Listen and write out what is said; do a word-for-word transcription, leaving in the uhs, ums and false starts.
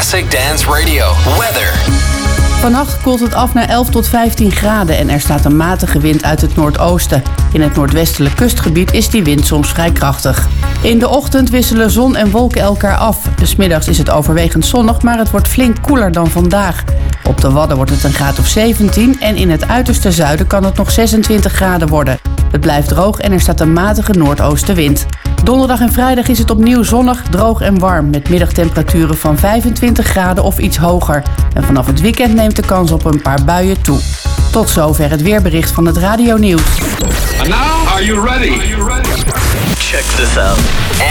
Classic Dance Radio. Weather. Vannacht koelt het af naar elf tot vijftien graden en er staat een matige wind uit het noordoosten. In het noordwestelijk kustgebied is die wind soms vrij krachtig. In de ochtend wisselen zon en wolken elkaar af. 'S Middags is het overwegend zonnig, maar het wordt flink koeler dan vandaag. Op de Wadden wordt het een graad of zeventien en in het uiterste zuiden kan het nog zesentwintig graden worden. Het blijft droog en er staat een matige noordoostenwind. Donderdag en vrijdag is het opnieuw zonnig, droog en warm met middagtemperaturen van vijfentwintig graden of iets hoger. En vanaf het weekend neemt de kans op een paar buien toe. Tot zover het weerbericht van het Radio Nieuws. And now, are you ready? Check this out.